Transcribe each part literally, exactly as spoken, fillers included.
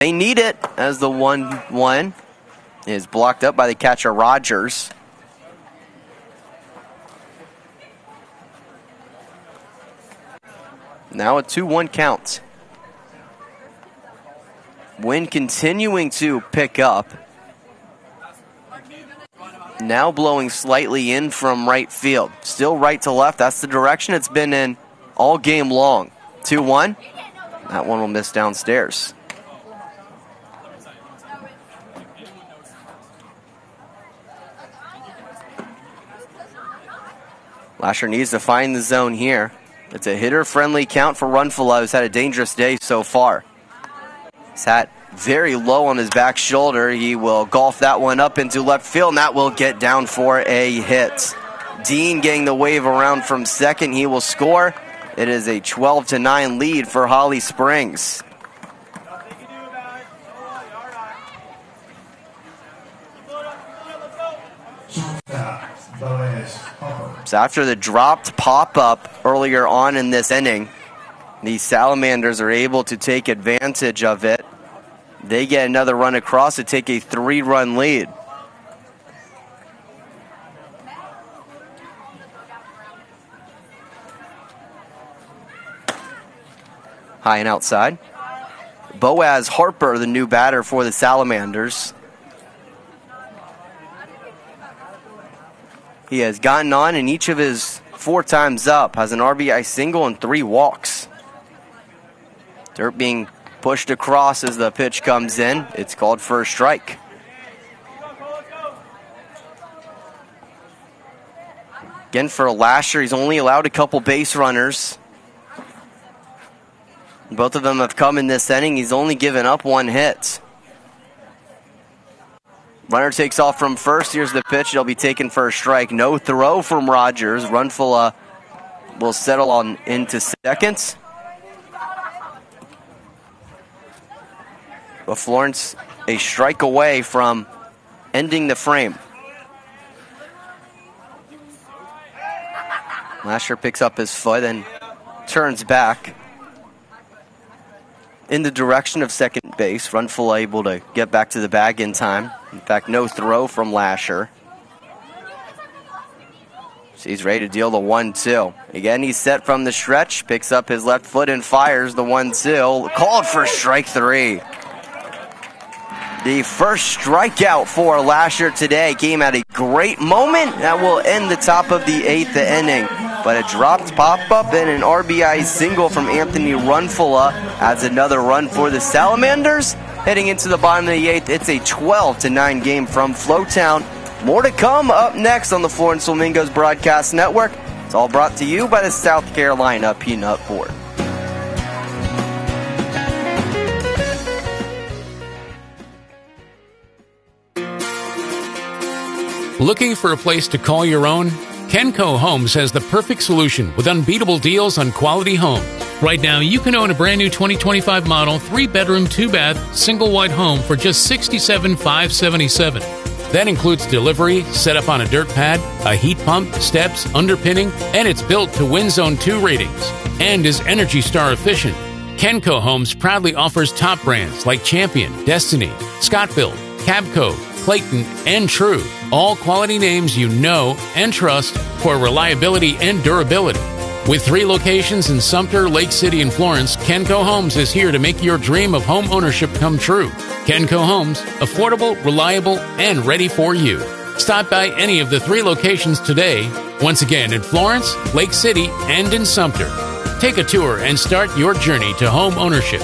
They need it as the one one is blocked up by the catcher Rogers. Now a two one count. Wind continuing to pick up. Now blowing slightly in from right field. Still right to left. That's the direction it's been in all game long. two one. That one will miss downstairs. Lasher needs to find the zone here. It's a hitter-friendly count for Runfula, who's had a dangerous day so far. He's had very low on his back shoulder. He will golf that one up into left field, and that will get down for a hit. Dean getting the wave around from second. He will score. It is a twelve to nine lead for Holly Springs. So after the dropped pop-up earlier on in this inning, the Salamanders are able to take advantage of it. They get another run across to take a three-run lead. High and outside. Boaz Harper, the new batter for the Salamanders. He has gotten on in each of his four times up, has an R B I single and three walks. Dirt being pushed across as the pitch comes in. It's called for a strike. Again for Lasher, he's only allowed a couple base runners. Both of them have come in this inning. He's only given up one hit. Runner takes off from first. Here's the pitch. It'll be taken for a strike. No throw from Rogers. Runfula will settle on into second. But Florence a strike away from ending the frame. Lasher picks up his foot and turns back in the direction of second base. Runfula able to get back to the bag in time. In fact, no throw from Lasher. So he's ready to deal the one two. Again, he's set from the stretch, picks up his left foot and fires the one two. Called for strike three. The first strikeout for Lasher today came at a great moment that will end the top of the eighth inning. But a dropped pop-up and an R B I single from Anthony Runfula adds another run for the Salamanders. Heading into the bottom of the eighth, it's a twelve to nine game from Flowtown. More to come up next on the Florence Flamingos Broadcast Network. It's all brought to you by the South Carolina Peanut Board. Looking for a place to call your own? Kenco Homes has the perfect solution with unbeatable deals on quality homes. Right now, you can own a brand new twenty twenty-five model, three bedroom, two bath, single wide home for just sixty-seven thousand five hundred seventy-seven dollars. That includes delivery, setup on a dirt pad, a heat pump, steps, underpinning, and it's built to Wind Zone two ratings and is Energy Star efficient. Kenco Homes proudly offers top brands like Champion, Destiny, Scott-Built, Cabco, Clayton, and True. All quality names you know and trust for reliability and durability. With three locations in Sumter, Lake City, and Florence, Kenco Homes is here to make your dream of home ownership come true. Kenco Homes, affordable, reliable, and ready for you. Stop by any of the three locations today. Once again in Florence, Lake City, and in Sumter. Take a tour and start your journey to home ownership.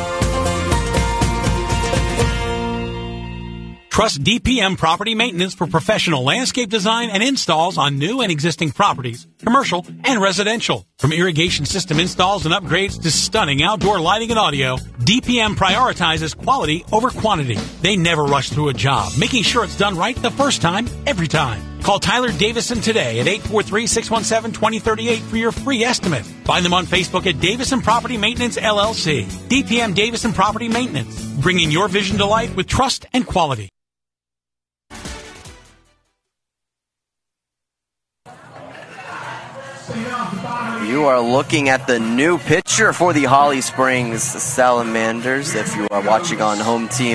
Trust D P M Property Maintenance for professional landscape design and installs on new and existing properties, commercial and residential. From irrigation system installs and upgrades to stunning outdoor lighting and audio, D P M prioritizes quality over quantity. They never rush through a job, making sure it's done right the first time, every time. Call Tyler Davison today at eight four three, six one seven, two zero three eight for your free estimate. Find them on Facebook at Davison Property Maintenance, L L C. D P M Davison Property Maintenance, bringing your vision to life with trust and quality. Stay off the bottom You are looking at the new pitcher for the Holly Springs Salamanders. If you are watching on Home Team